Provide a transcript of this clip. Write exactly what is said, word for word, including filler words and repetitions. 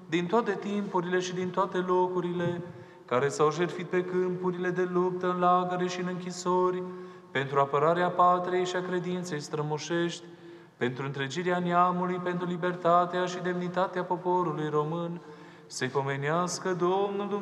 din toate timpurile și din toate locurile, care s-au jertfit pe câmpurile de luptă, în lagăre și în închisori, pentru apărarea patriei și a credinței strămoșești, pentru întregirea neamului, pentru libertatea și demnitatea poporului român, să-i pomenească Domnul